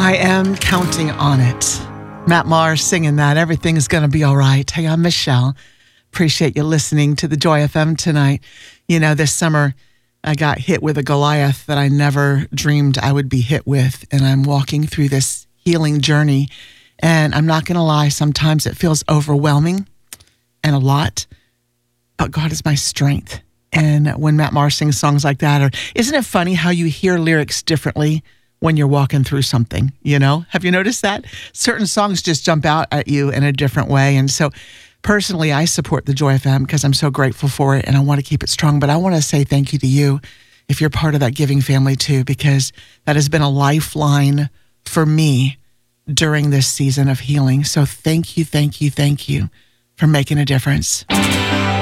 I am counting on it. Matt Maher singing that. Everything's going to be all right. Hey, I'm Michelle. Appreciate you listening to the Joy FM tonight. You know, this summer I got hit with a Goliath that I never dreamed I would be hit with. And I'm walking through this healing journey. And I'm not going to lie, sometimes it feels overwhelming and a lot. But God is my strength. And when Matt Maher sings songs like that, or isn't it funny how you hear lyrics differently when you're walking through something, you know? Have you noticed that? Certain songs just jump out at you in a different way. And so personally, I support the Joy FM because I'm so grateful for it and I want to keep it strong. But I want to say thank you to you if you're part of that giving family too, because that has been a lifeline for me during this season of healing. So thank you for making a difference.